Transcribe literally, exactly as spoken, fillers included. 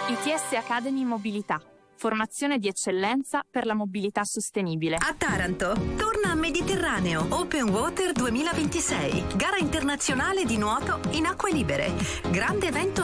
I T S Academy Mobilità. Formazione di eccellenza per la mobilità sostenibile. A Taranto, torna a Mediterraneo Open Water duemilaventisei, gara internazionale di nuoto in acque libere. Grande evento